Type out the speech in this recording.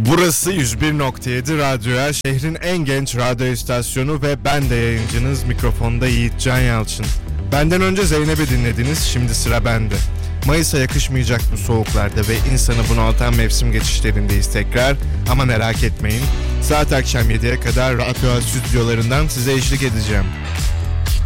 Burası 101.7 Radyo'ya, şehrin en genç radyo istasyonu ve ben de yayıncınız, mikrofonda Yiğitcan Yalçın. Benden önce Zeynep'i dinlediniz, şimdi sıra bende. Mayıs'a yakışmayacak bu soğuklarda ve insanı bunaltan mevsim geçişlerindeyiz tekrar. Ama merak etmeyin, saat akşam 7'ye kadar Radyo stüdyolarından size eşlik edeceğim.